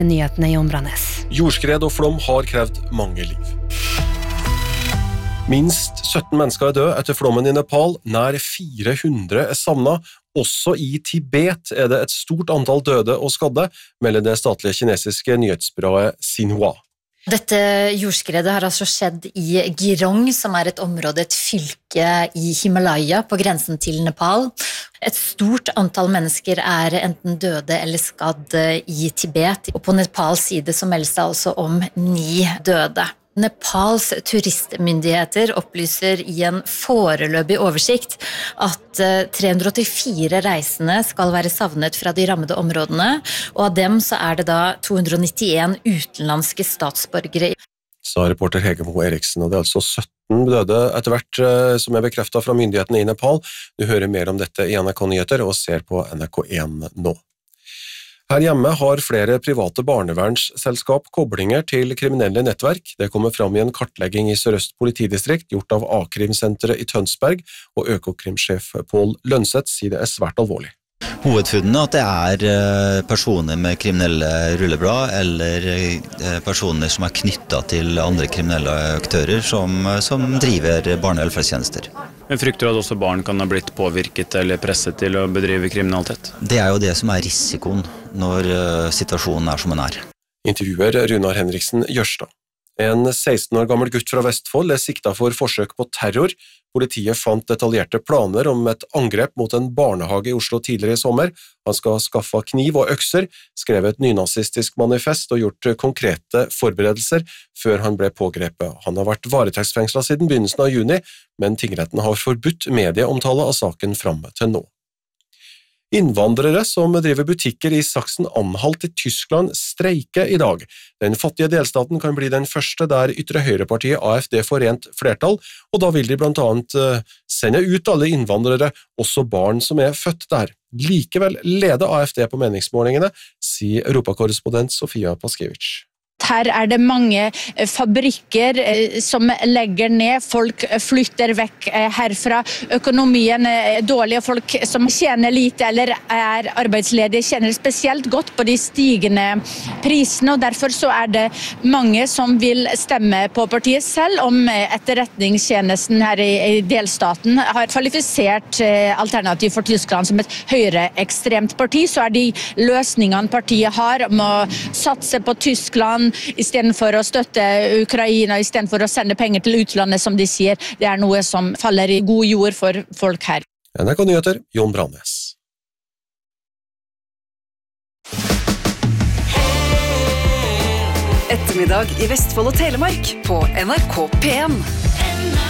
Nyhetene Jon Brannes. Jordskred og flom har krevd mange liv. Minst 17 mennesker er døde etter flommen i Nepal, nær 400 er savnet. Også i Tibet er det et stort antall døde og skadde, melder det statlige kinesiske nyhetsbyrået Xinhua. Dette jordskredet har altså skjedd i Girong, som er et område, et fylke i Himalaya på grensen til Nepal. Et stort antall mennesker er enten døde eller skadd i Tibet, og på Nepals side så meldes det altså om 9 døde. Nepals turistmyndigheter opplyser i en foreløpig oversikt at 384 reisende skal være savnet fra de rammede områdene, og av dem så er det da 291 utenlandske statsborgere. Sa reporter Hege Moe Eriksen, og det er altså 17 døde etter hvert som er bekreftet fra myndighetene i Nepal. Du hører mer om dette i NRK Nyheter og ser på NRK1 nå. Her hjemme har flere private barnevernsselskap koblinger til kriminelle nettverk. Det kommer fram i en kartlegging i Sør-Øst politidistrikt, gjort av A-krimsenteret i Tønsberg, og Økokrimsjef Pål Lønseth sier det er svært alvorlig. Hovedfunnene at det er personer med kriminelle rulleblad eller personer som er knyttet til andre kriminelle aktører som driver barne- og velferdstjenester. Men frykter du at også barn kan ha blitt påvirket eller presset til å bedrive kriminalitet? Det er jo det som er risikoen når situasjonen er som den er. Intervjuer Runar Henriksen Jørstad. En 16 år gammel gutt fra Vestfold er siktet for forsøk på terror. Politiet fant detaljerte planer om et angrep mot en barnehage i Oslo tidligere i sommer. Han skal ha skaffet kniv og økser, skrevet et nynazistisk manifest og gjort konkrete forberedelser før han ble pågrepet. Han har vært varetektsfengslet siden begynnelsen av juni, men tingretten har forbudt medieomtale av saken frem til nå. Innvandrere som driver butikker i Sachsen-Anhalt i Tyskland streiker i dag. Den fattige delstaten kan bli den første der ytre høyrepartiet AfD får rent flertall, og da vil de blant annet sende ut alle innvandrere, også barn som er født der. Likevel leder AfD på meningsmålingene, sier europakorrespondent Sofia Paskiewicz. Her er det mange fabrikker som legger ned, folk flytter vekk herfra, økonomien er dårlig, og folk som tjener lite eller er arbeidsledige tjener spesielt godt på de stigende prisene, og derfor så er det mange som vil stemme på partiet selv om etterretningstjenesten her i delstaten har kvalifisert Alternativ for Tyskland som et høyreekstremt parti, så er de løsningene partiet har om å satse på Tyskland, i stedet for å støtte Ukraina, i stedet for å sende penger til utlandet, som de sier. Det er noe som faller i god jord for folk her. NRK Nyheter, Jon Brannes. Ettermiddag i Vestfold og Telemark på NRK P1.